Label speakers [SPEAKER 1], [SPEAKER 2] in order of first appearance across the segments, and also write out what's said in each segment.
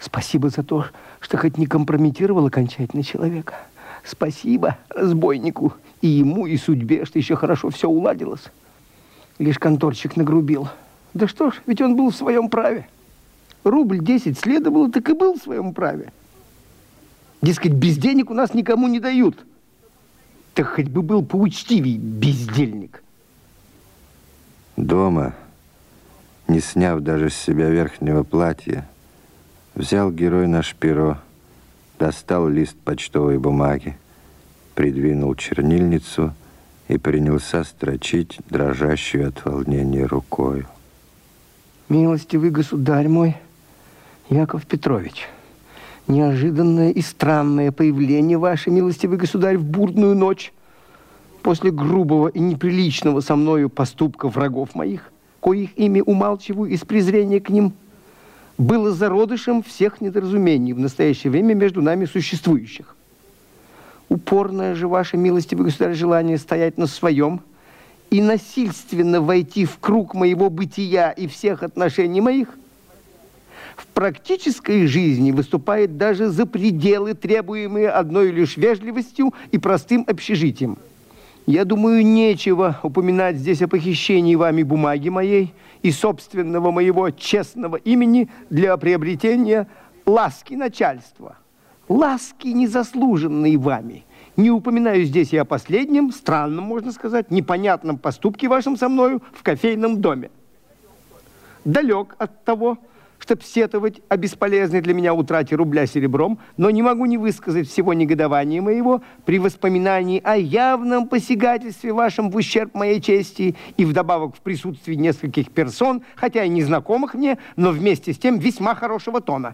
[SPEAKER 1] Спасибо за то, что хоть не компрометировал окончательно человека. Спасибо разбойнику и ему, и судьбе, что еще хорошо все уладилось. Лишь конторщик нагрубил. Да что ж, ведь он был в своем праве. Рубль 10 следовало, так и был в своем праве. Дескать, без денег у нас никому не дают. Так хоть бы был поучтивей бездельник.
[SPEAKER 2] Дома, не сняв даже с себя верхнего платья, взял герой наш перо, достал лист почтовой бумаги, придвинул чернильницу и принялся строчить дрожащую от волнения рукою.
[SPEAKER 1] Милостивый государь мой, Яков Петрович, неожиданное и странное появление ваше, милостивый государь, в бурную ночь, после грубого и неприличного со мною поступка врагов моих, коих имя умалчиваю из презрения к ним, было зародышем всех недоразумений в настоящее время между нами существующих. Упорное же ваше, милостивый государь, желание стоять на своем и насильственно войти в круг моего бытия и всех отношений моих, в практической жизни выступает даже за пределы, требуемые одной лишь вежливостью и простым общежитием. Я думаю, нечего упоминать здесь о похищении вами бумаги моей и собственного моего честного имени для приобретения ласки начальства. Ласки, незаслуженной вами. Не упоминаю здесь и о последнем, странном, можно сказать, непонятном поступке вашем со мною в кофейном доме. Далек от того, чтобы сетовать о бесполезной для меня утрате рубля серебром, но не могу не высказать всего негодования моего при воспоминании о явном посягательстве вашем в ущерб моей чести и вдобавок в присутствии нескольких персон, хотя и незнакомых мне, но вместе с тем весьма хорошего тона.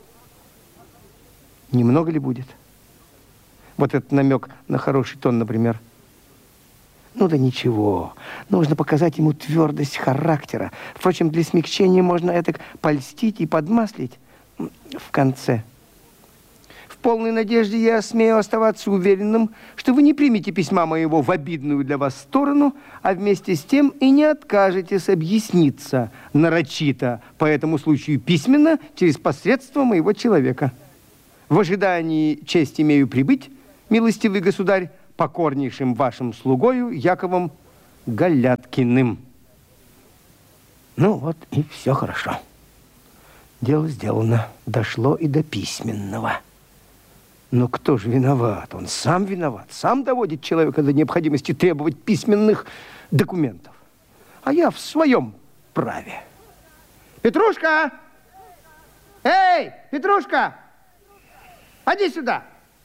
[SPEAKER 1] Немного ли будет? Вот этот намек на хороший тон, например. Ну да ничего, нужно показать ему твердость характера. Впрочем, для смягчения можно это польстить и подмаслить в конце. В полной надежде я смею оставаться уверенным, что вы не примете письма моего в обидную для вас сторону, а вместе с тем и не откажетесь объясниться нарочито по этому случаю письменно через посредство моего человека. В ожидании честь имею прибыть, милостивый государь, покорнейшим вашим слугою Яковом Галяткиным. Ну вот и все хорошо. Дело сделано. Дошло и до письменного. Но кто же виноват? Он сам виноват. Сам доводит человека до необходимости требовать письменных документов. А я в своем праве. Петрушка! Эй, Петрушка! Поди сюда!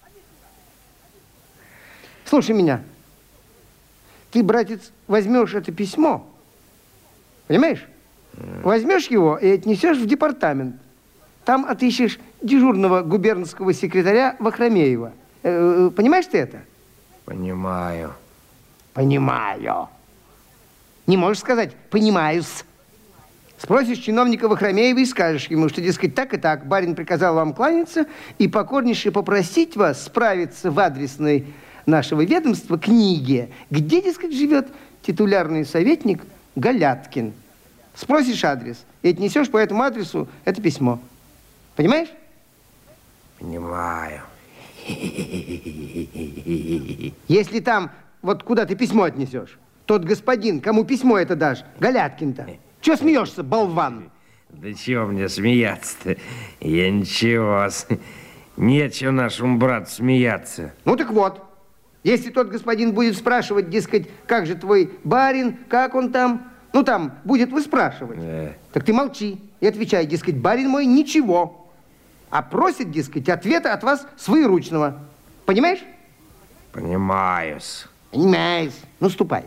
[SPEAKER 1] Слушай меня. Ты, братец, возьмешь это письмо, понимаешь? Возьмешь его и отнесешь в департамент. Там отыщешь дежурного губернского секретаря Вахромеева. Понимаешь ты это?
[SPEAKER 3] Понимаю.
[SPEAKER 1] Понимаю. Не можешь сказать «понимаю-с». Спросишь чиновника Вахромеева и скажешь ему, что, дескать, так и так, барин приказал вам кланяться и покорнейше попросить вас справиться в адресной нашего ведомства книге, где, дескать, живет титулярный советник Галяткин. Спросишь адрес и отнесешь по этому адресу это письмо. Понимаешь?
[SPEAKER 3] Понимаю.
[SPEAKER 1] Если там, вот куда ты письмо отнесешь, тот господин, кому письмо это дашь, Галяткин-то, чего смеешься, болван?
[SPEAKER 3] Да чего мне смеяться-то? Я ничего. Нечего нашему брату смеяться.
[SPEAKER 1] Ну так вот. Если тот господин будет спрашивать, дескать, как же твой барин, как он там, ну там, будет выспрашивать, так ты молчи и отвечай, дескать, барин мой ничего, а просит, дескать, ответа от вас своеручного. Понимаешь?
[SPEAKER 3] Понимаю-с.
[SPEAKER 1] Понимаешь. Ну, ступай.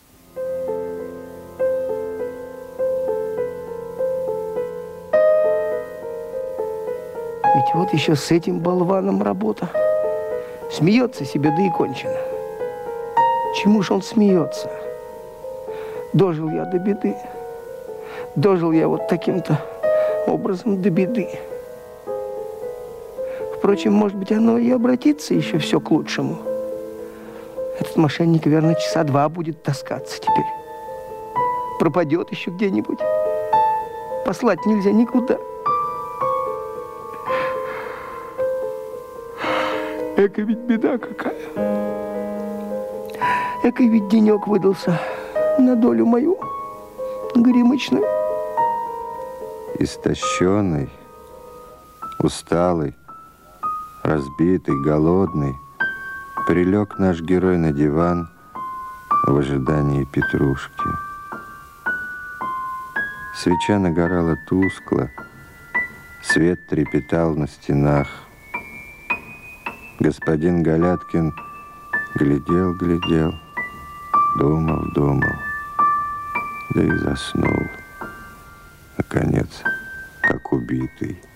[SPEAKER 1] Ведь вот еще с этим болваном работа. Смеется себе, да и кончено. Чему ж он смеется? Дожил я до беды. Дожил я вот таким-то образом до беды. Впрочем, может быть, оно и обратится еще все к лучшему. Этот мошенник, верно, часа 2 будет таскаться теперь. Пропадет еще где-нибудь. Послать нельзя никуда. Эка ведь беда какая. Эка ведь денек выдался на долю мою горемычную.
[SPEAKER 2] Истощенный, усталый, разбитый, голодный, прилег наш герой на диван в ожидании Петрушки. Свеча нагорала тускло, свет трепетал на стенах. Господин Галяткин глядел, думал, да и заснул, наконец, как убитый.